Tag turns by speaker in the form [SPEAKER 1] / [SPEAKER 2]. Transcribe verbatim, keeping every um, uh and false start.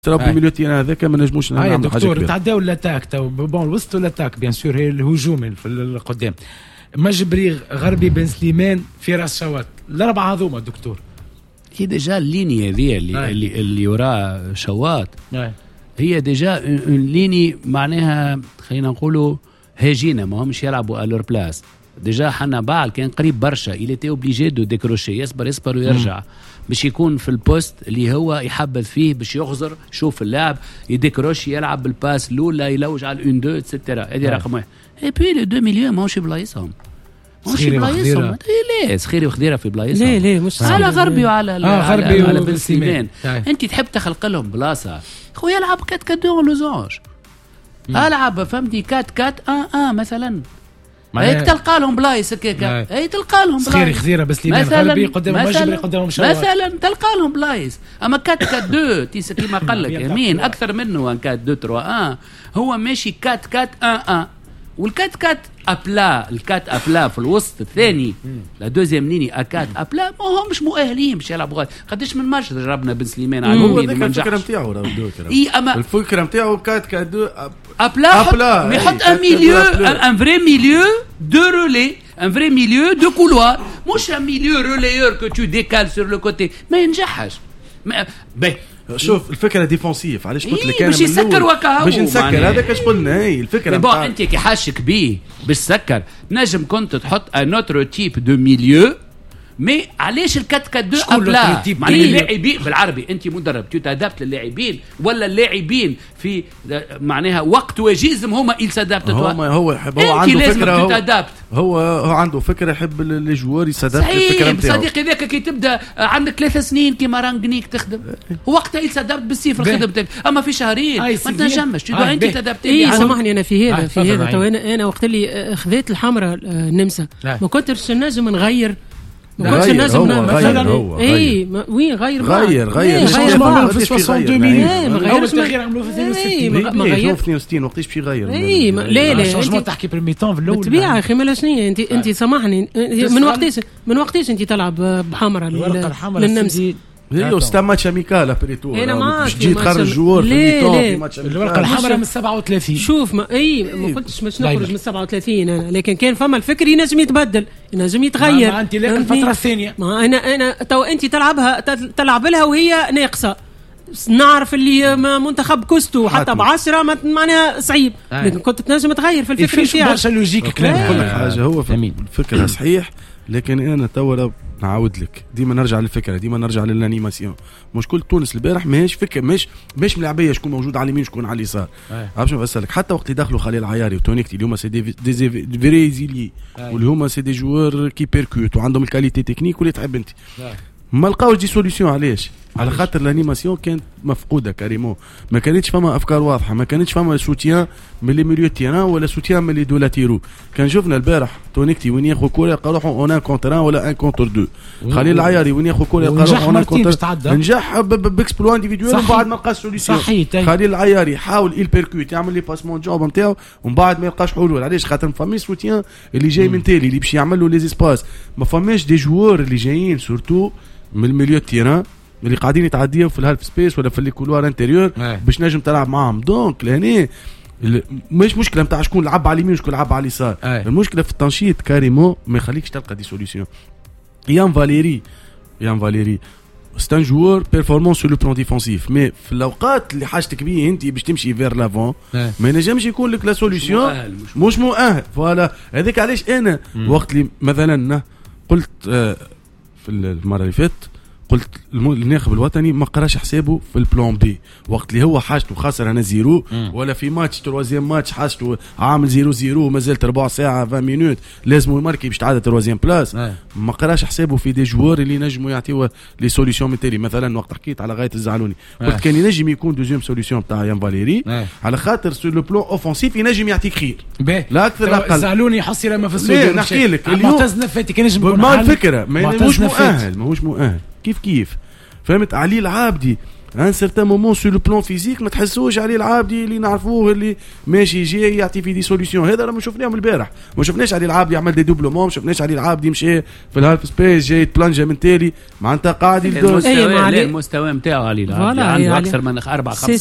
[SPEAKER 1] ترى بمليوتين هذاك ما نجموش نعملوا حاجه كبيره.
[SPEAKER 2] دكتور تعداو لاتاك تو بون وصلوا لاتاك بيان سور هي الهجوم في القدام. مجبري غربي بن سليمان في راس شوات الاربعه هذوما دكتور.
[SPEAKER 3] هي ديجا الليني هذه اللي اللي, اللي وراء شوات هي ديجا الليني معناها خلينا نقولوا هاجينا ما همش يلعبوا الور بلاس. ديجا حنا بعل كان قريب برشا il était obligé de décrocher يصبر يصبر ويرجع باش يكون في البوست اللي هو يحبذ فيه باش يغزر يشوف اللاعب يديكروش يلعب بالباس الاولى يلوج على الان دو اتسيتيرا. هذه رقم واحد. اي بي لو دو مليون ماهوش بلايصهم ماهوش بلايصهم ليه سخيري وخضيره في بلايصهم
[SPEAKER 4] ليه ليه مش
[SPEAKER 3] على غربي وعلى
[SPEAKER 2] آه غربي
[SPEAKER 3] على بن سليمان. انت تحب تخلق لهم بلاصه خويا يلعب كات كات دو لوزونج العب فهمتي كات كات اه اه مثلا هيك تلقى لهم بلايص هكاك هي تلقى لهم
[SPEAKER 2] بلايص خير بس لي غربي قدام مجبري قدامهم شوات
[SPEAKER 3] مثلا تلقى لهم بلايص. اما كات كات دو تيس كيما قال لك يمين اكثر منه كات دو ثلاثة واحد هو ماشي كات كات واحد واحد والكات كات ابلا الكات ابلا في الوسط الثاني لا دوزيام ليني اكات ابلا ما همش مؤهلين باش يلعبوا. قداش من ماتش جربنا بن سليمان على
[SPEAKER 1] هو ذاك الفكره نتاعو راه
[SPEAKER 3] اي اما
[SPEAKER 1] الفكره نتاعو كات كات دو
[SPEAKER 3] ابلا ابلا يحط ان ميليو ان فري ميليو دو رولي ان فري ميليو دو كولوار مش ان ميليو روليور كو تو ديكال سور لو كوتي ما ينجحش. باهي
[SPEAKER 1] شوف الفكره ديفونسيف علاش قلت لك
[SPEAKER 3] انا باش يسكر وكاهو
[SPEAKER 1] باش نسكر هذاك اش قلنا هي الفكره
[SPEAKER 3] بون انت كي حاشك بيه باش تسكر نجم كنت تحط ان اوتر تيب دو ميليو مي علاش الكات كات دو ابلا معناها اللاعبين بالعربي انت مدرب تو تادابت للاعبين ولا اللاعبين في معناها وقت وجيزم هما il s'adapte
[SPEAKER 1] هو هو يحب هو عنده فكره
[SPEAKER 3] هو,
[SPEAKER 1] هو هو عنده فكره يحب لي جوار يسادابت
[SPEAKER 3] الفكره نتاعو. صديقي ذاك كي تبدا عندك ثلاث سنين كيما رانغنيك تخدم وقتها il s'adapte بالصفر الخدمه اما في شهرين ما تنجمش تدو انت تادابت.
[SPEAKER 4] اي سامحني انا في هذا في هذا تو انا انا وقت اللي خذيت الحمراء النمسا ما كنتش نجم نغير
[SPEAKER 1] غير هو مثلا هو
[SPEAKER 4] اي وين غير
[SPEAKER 1] غير غير
[SPEAKER 2] مش غير في ستين مليون
[SPEAKER 4] ما غيرش
[SPEAKER 2] تغيير عملوه في اثنين وستين
[SPEAKER 4] ما غير
[SPEAKER 2] في
[SPEAKER 4] اثنين
[SPEAKER 1] وستين وقتاش باش يغير
[SPEAKER 4] اي لا لا
[SPEAKER 2] شونجمون تحكي بريميتون في الاول
[SPEAKER 4] بالطبيعه اخي مالا شنو انت انت سامحني من وقتاش من وقتاش انت تلعب بحمراء للنمسا
[SPEAKER 1] هي ستا ماتش اميكال ابريتو
[SPEAKER 4] باش
[SPEAKER 1] تجي تخرج جوار في الميتون في
[SPEAKER 2] الورقه الحمراء من سبعة وثلاثين.
[SPEAKER 4] شوف ما اي ما قلتش باش نخرج من سبعة وثلاثين انا لكن كان فما الفكر ينجم يتبدل ينجم يتغير.
[SPEAKER 2] ما انت لاقي الفتره الثانيه
[SPEAKER 4] ما انا انا تو انت تلعبها تلعب لها وهي ناقصه. نعرف اللي منتخب كوستو حتى بعشرة معناها صعيب لكن كنت تنجم تغير في الفكر
[SPEAKER 2] نتاعك. برشا لوجيك كلام
[SPEAKER 1] كل حاجه هو في الفكره صحيح لكن انا تو نعاود لك ديما نرجع للفكره ديما نرجع للانيماسيون. مشكل تونس البارح ماهيش فكره مش مش ملاعبيه شكون موجود على اليمين شكون على اليسار. عرفت شنو نسالك حتى وقت اللي دخلوا خليل عياري وتونيكتي اللي هما سي دي دي فيريزيلي واللي هما سي دي جوار كي بيركوت وعندهم الكاليتي تكنيك واللي تحب انت ما لقاوش دي سوليسيون. علاش؟ على خاطر الانيماسيون كانت مفقوده كاريمون ما كانتش فما افكار واضحه ما كانتش فما سوتيان من لي ميليو تيران ولا سوتيان من لي دولاتيرو. كان شفنا البارح تونيكتي وين ياخذ كوره يلقى اون ان كونتر ولا ان كونتر دو. خليل العياري وين ياخذ كوره يلقى اون ان كونتر نجح باكسبلو انديفيدوال ومن بعد ما لقاش سوليسيون. خليل العياري حاول يل بيركوت يعمل لي باسمون جوب نتاعو ومن بعد ما يلقاش حلول. علاش؟ خاطر ما فماش سوتيان اللي جاي من تالي اللي باش يعمل له لي اسباس. ما فماش دي جوار اللي جايين سورتو من الميليو تيران اللي قاعدين يتعديوا في الهالف سبيس ولا في الكولوار انتيريور باش نجم تلعب معاهم. دونك لهنا مش مشكله نتاع شكون لعب على اليمين وشكون لعب على اليسار. المشكله في التنشيط كاريمون ما يخليكش تلقى دي سوليسيون. يان فاليري يان فاليري c'est un joueur performant sur le plan défensif mais في الاوقات اللي حاجتك بيه انت باش تمشي فير لافون ما ينجمش يكون لك لا سوليسيون مش مؤهل. فوالا هذاك علاش انا وقت اللي مثلا قلت في المره اللي فاتت قلت الناخب الوطني ما قراش حسابه في البلان بي وقت اللي هو حاجته خاسر انا زيرو ولا في ماتش تروازيام ماتش حاجته عامل زيرو زيرو مازال ربع ساعه عشرين مينوت لازم يماركي باش تعادل تروازيام بلاس. ما قراش حسابه في دي جوار اللي نجموا يعطيوا لي سوليسيون مثالي. مثلا وقت حكيت على غايه الزعلوني قلت كان ينجم يكون دوزيام سوليسيون تاع يان فاليري على خاطر سو لو بلان اوفنسيف ينجم يعطيك خير لا اكثر لا اقل.
[SPEAKER 2] الزعلوني يحصي لما في السودان
[SPEAKER 1] نحكي لك اليوم
[SPEAKER 2] معتز نفاتي كان ينجم
[SPEAKER 1] ما الفكره ما مش مؤهل ماهوش مؤهل كيف كيف فهمت. علي العابدي ان سيرتان مومون سو لو بلان فيزيك ما تحسوش عليه العابدي اللي نعرفوه اللي ماشي جاي يعطي في دي سوليوشن. هذا راه ما شفناهم البارح، ما شفناش عليه العابدي يعمل دي دوبلومون، ما شفناش عليه العابدي يمشي في الهالف سبيس جاي بلانجا من تالي معناتها قاعد
[SPEAKER 3] المستوى المستوى نتاعو عليه عنده اكثر من أربعة خمسة